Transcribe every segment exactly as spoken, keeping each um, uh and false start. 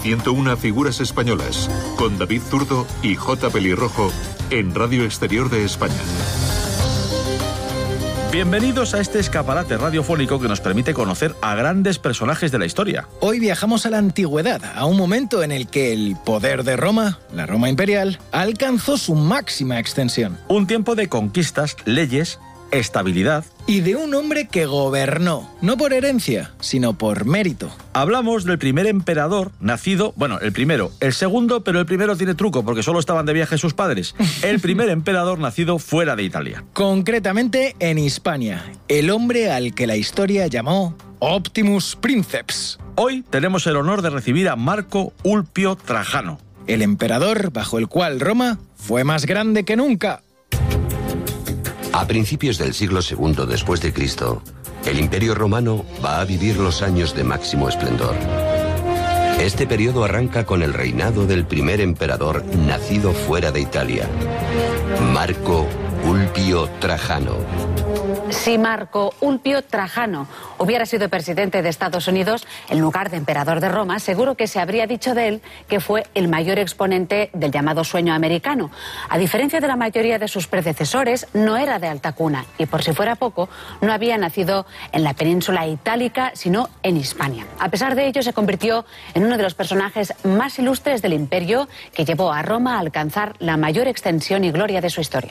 ciento una Figuras Españolas, con David Zurdo y J. Pelirrojo, en Radio Exterior de España. Bienvenidos a este escaparate radiofónico que nos permite conocer a grandes personajes de la historia. Hoy viajamos a la antigüedad, a un momento en el que el poder de Roma, la Roma imperial, alcanzó su máxima extensión. Un tiempo de conquistas, leyes, estabilidad. Y de un hombre que gobernó, no por herencia, sino por mérito. Hablamos del primer emperador nacido, bueno, el primero, el segundo, pero el primero tiene truco porque solo estaban de viaje sus padres. El primer emperador nacido fuera de Italia. Concretamente en Hispania, el hombre al que la historia llamó Optimus Princeps. Hoy tenemos el honor de recibir a Marco Ulpio Trajano, el emperador bajo el cual Roma fue más grande que nunca. A principios del siglo segundo después de Cristo, el Imperio Romano va a vivir los años de máximo esplendor. Este periodo arranca con el reinado del primer emperador nacido fuera de Italia, Marco Ulpio Trajano. Si Marco Ulpio Trajano hubiera sido presidente de Estados Unidos en lugar de emperador de Roma, seguro que se habría dicho de él que fue el mayor exponente del llamado sueño americano. A diferencia de la mayoría de sus predecesores, no era de alta cuna y, por si fuera poco, no había nacido en la península itálica, sino en Hispania. A pesar de ello, se convirtió en uno de los personajes más ilustres del imperio que llevó a Roma a alcanzar la mayor extensión y gloria de su historia.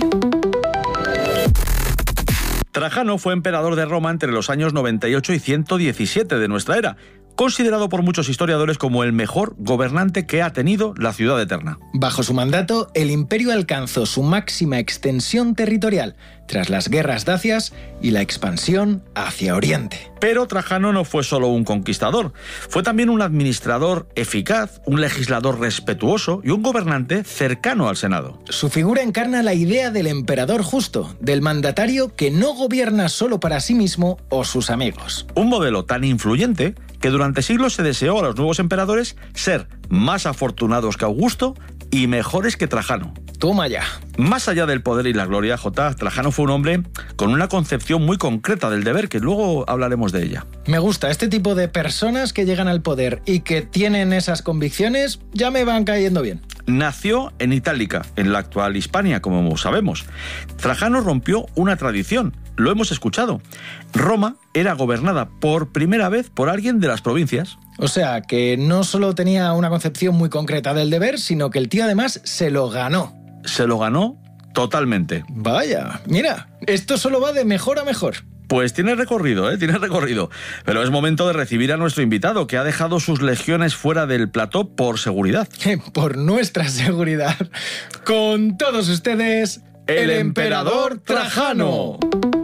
Trajano fue emperador de Roma entre los años noventa y ocho y ciento diecisiete de nuestra era, considerado por muchos historiadores como el mejor gobernante que ha tenido la ciudad eterna. Bajo su mandato, el imperio alcanzó su máxima extensión territorial, tras las guerras dacias y la expansión hacia Oriente. Pero Trajano no fue solo un conquistador, fue también un administrador eficaz, un legislador respetuoso y un gobernante cercano al Senado. Su figura encarna la idea del emperador justo, del mandatario que no gobierna solo para sí mismo o sus amigos. Un modelo tan influyente que durante siglos se deseó a los nuevos emperadores ser más afortunados que Augusto y mejores que Trajano. Toma ya. Más allá del poder y la gloria, J. Trajano fue un hombre con una concepción muy concreta del deber, que luego hablaremos de ella. Me gusta este tipo de personas que llegan al poder y que tienen esas convicciones, ya me van cayendo bien. Nació en Itálica, en la actual Hispania, como sabemos. Trajano rompió una tradición, lo hemos escuchado. Roma era gobernada por primera vez por alguien de las provincias. O sea, que no solo tenía una concepción muy concreta del deber, sino que el tío además se lo ganó. Se lo ganó totalmente. Vaya, mira, esto solo va de mejor a mejor. Pues tiene recorrido, ¿eh? Tiene recorrido. Pero es momento de recibir a nuestro invitado, que ha dejado sus legiones fuera del plató por seguridad. Por nuestra seguridad. Con todos ustedes, el, el emperador Trajano.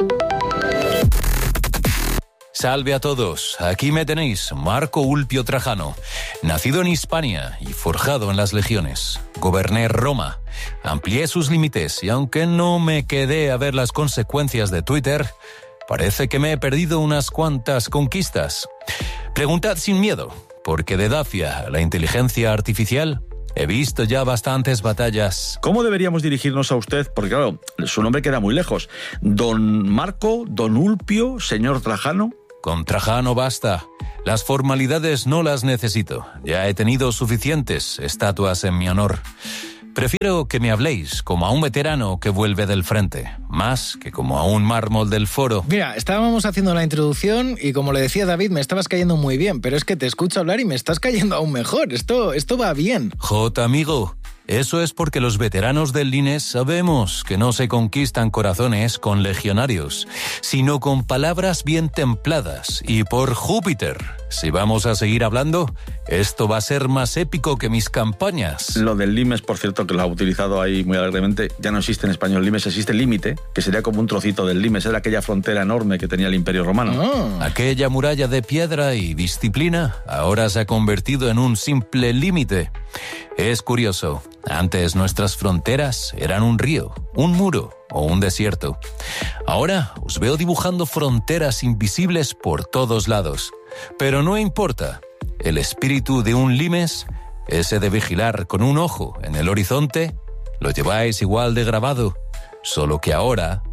Salve a todos, aquí me tenéis, Marco Ulpio Trajano, nacido en Hispania y forjado en las legiones. Goberné Roma, amplié sus límites y aunque no me quedé a ver las consecuencias de Twitter, parece que me he perdido unas cuantas conquistas. Preguntad sin miedo, porque de Dacia a la inteligencia artificial he visto ya bastantes batallas. ¿Cómo deberíamos dirigirnos a usted? Porque claro, su nombre queda muy lejos. ¿Don Marco, don Ulpio, señor Trajano? Con Trajano basta. Las formalidades no las necesito. Ya he tenido suficientes estatuas en mi honor. Prefiero que me habléis como a un veterano que vuelve del frente, más que como a un mármol del foro. Mira, estábamos haciendo la introducción y como le decía David, me estabas cayendo muy bien, pero es que te escucho hablar y me estás cayendo aún mejor. Esto, esto va bien. J, amigo, eso es porque los veteranos del Lines sabemos que no se conquistan corazones con legionarios, sino con palabras bien templadas. Y por Júpiter, si vamos a seguir hablando, esto va a ser más épico que mis campañas. Lo del limes, por cierto, que lo ha utilizado ahí muy alegremente, ya no existe en español limes, existe límite, que sería como un trocito del limes, era aquella frontera enorme que tenía el Imperio Romano. Oh. Aquella muralla de piedra y disciplina ahora se ha convertido en un simple límite. Es curioso, antes nuestras fronteras eran un río, un muro o un desierto. Ahora os veo dibujando fronteras invisibles por todos lados. Pero no importa, el espíritu de un limes, ese de vigilar con un ojo en el horizonte, lo lleváis igual de grabado, solo que ahora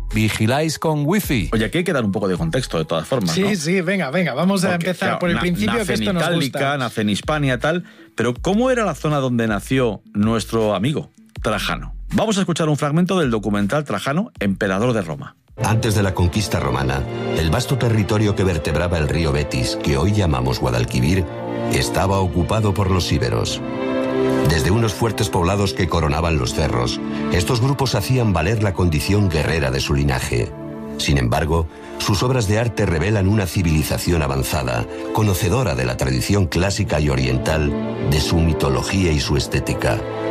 vigiláis con wifi. Oye, aquí hay que dar un poco de contexto, de todas formas, Sí, ¿no? sí, venga, venga, vamos a Porque, empezar claro, por el na- principio, nace que esto en nos Itálica, gusta. nace en Hispania, tal, pero ¿cómo era la zona donde nació nuestro amigo Trajano? Vamos a escuchar un fragmento del documental Trajano, emperador de Roma. Antes de la conquista romana, el vasto territorio que vertebraba el río Betis, que hoy llamamos Guadalquivir, estaba ocupado por los íberos. Desde unos fuertes poblados que coronaban los cerros, estos grupos hacían valer la condición guerrera de su linaje. Sin embargo, sus obras de arte revelan una civilización avanzada, conocedora de la tradición clásica y oriental, de su mitología y su estética.